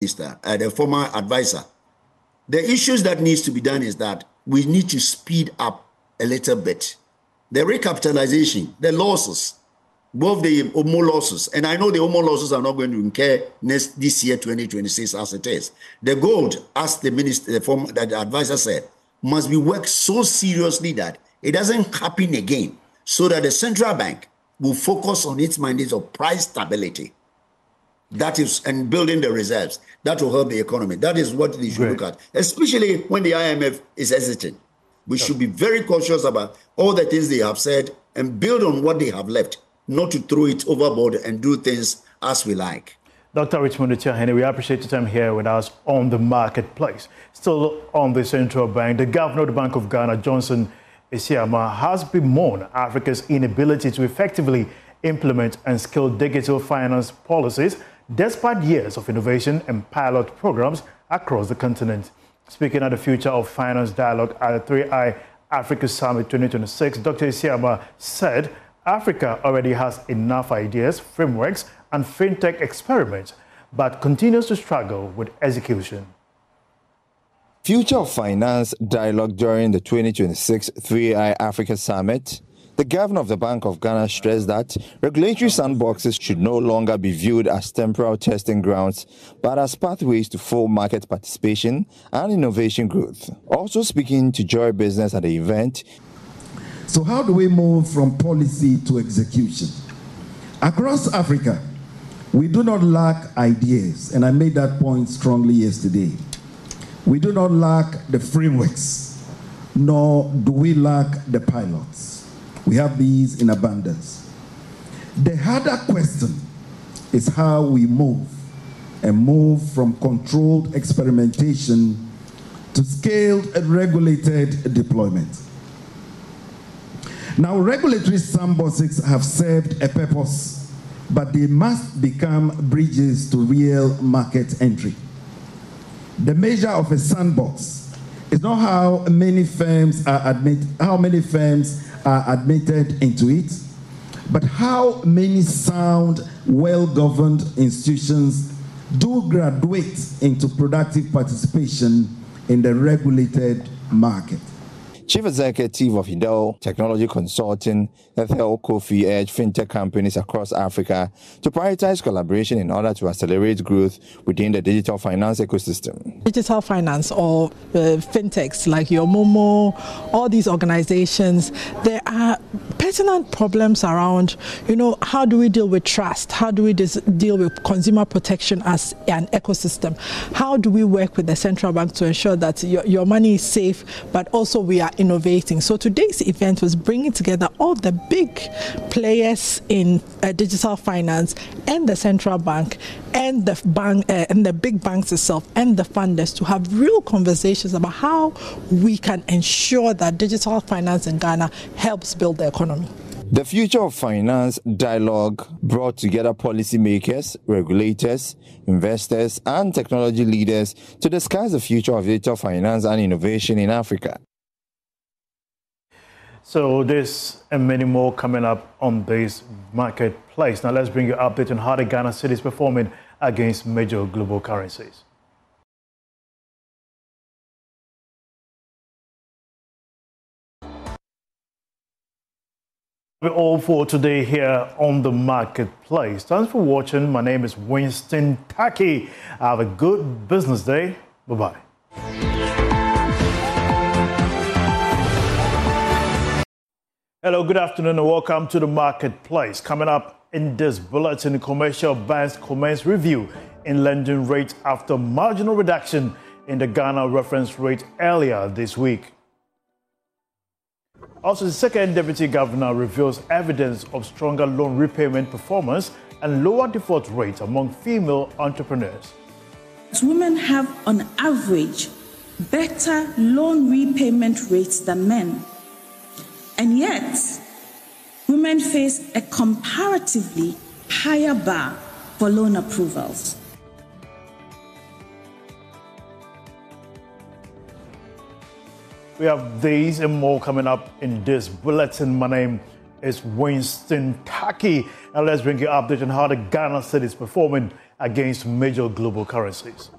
minister, the former advisor. The issues that needs to be done is that we need to speed up a little bit. The recapitalization, the losses, both the OMO losses, and I know the OMO losses are not going to incur this year, 2026, as it is. The gold, as the minister, the advisor said, must be worked so seriously that it doesn't happen again, so that the central bank will focus on its mandate of price stability. That is, and building the reserves. That will help the economy. That is what they should look at, especially when the IMF is hesitant. We should be very cautious about all the things they have said and build on what they have left, not to throw it overboard and do things as we like. Dr. Richmond Etiahene, we appreciate your time here with us on the marketplace. Still on the central bank, the governor of the Bank of Ghana, Johnson Isiama, has bemoaned Africa's inability to effectively implement and scale digital finance policies despite years of innovation and pilot programs across the continent. Speaking at the Future of Finance Dialogue at the 3i Africa Summit 2026, Dr. Isiama said Africa already has enough ideas, frameworks, and fintech experiments, but continues to struggle with execution. Future of Finance Dialogue during the 2026 3i Africa Summit. The governor of the Bank of Ghana stressed that regulatory sandboxes should no longer be viewed as temporal testing grounds, but as pathways to full market participation and innovation growth. Also speaking to Joy Business at the event. So how do we move from policy to execution? Across Africa, we do not lack ideas, and I made that point strongly yesterday. We do not lack the frameworks, nor do we lack the pilots. We have these in abundance. The harder question is how we move from controlled experimentation to scaled and regulated deployment. Now, regulatory sandboxes have served a purpose, but they must become bridges to real market entry. The measure of a sandbox is not how many firms are admitted into it, but how many sound, well-governed institutions do graduate into productive participation in the regulated market. Chief Executive of Hidel Technology Consulting, Ethel Kofi, urged fintech companies across Africa to prioritize collaboration in order to accelerate growth within the digital finance ecosystem. Digital finance or fintechs like your Momo, all these organizations, there are pertinent problems around, how do we deal with trust? How do we deal with consumer protection as an ecosystem? How do we work with the central bank to ensure that your money is safe, but also we are innovating? So today's event was bringing together all the big players in digital finance and the central bank and the bank and the big banks itself and the funders to have real conversations about how we can ensure that digital finance in Ghana helps build the economy. The Future of Finance Dialogue brought together policymakers, regulators, investors, and technology leaders to discuss the future of digital finance and innovation in Africa. So this and many more coming up on this marketplace. Now let's bring you an update on how the Ghana cedi is performing against major global currencies. We're all for today here on the marketplace. Thanks for watching. My name is Winston Taki. Have a good business day. Bye-bye. Hello, good afternoon and welcome to the marketplace. Coming up in this bulletin, commercial banks commence review in lending rate after marginal reduction in the Ghana reference rate earlier this week. Also, the second deputy governor reveals evidence of stronger loan repayment performance and lower default rate among female entrepreneurs. Women have, on average, better loan repayment rates than men. And yet, women face a comparatively higher bar for loan approvals. We have these and more coming up in this bulletin. My name is Winston Taki, and let's bring you an update on how the Ghana cedi is performing against major global currencies.